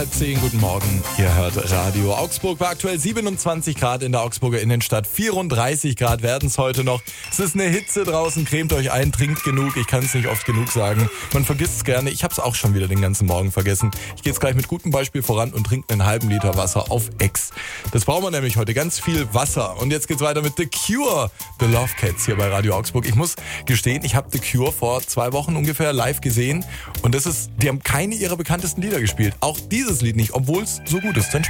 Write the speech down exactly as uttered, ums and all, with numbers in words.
zehn, guten Morgen, ihr hört Radio Augsburg. Bei aktuell siebenundzwanzig Grad in der Augsburger Innenstadt, vierunddreißig Grad werden es heute noch. Es ist eine Hitze draußen, cremt euch ein, trinkt genug, ich kann es nicht oft genug sagen. Man vergisst es gerne, ich habe es auch schon wieder den ganzen Morgen vergessen. Ich gehe jetzt gleich mit gutem Beispiel voran und trinke einen halben Liter Wasser auf Ex. Das brauchen wir nämlich heute, ganz viel Wasser. Und jetzt geht's weiter mit The Cure, The Love Cats hier bei Radio Augsburg. Ich muss gestehen, ich habe The Cure vor zwei Wochen ungefähr live gesehen und das ist, die haben keine ihrer bekanntesten Lieder gespielt. Auch dieses Lied nicht, obwohl es so gut ist. Dann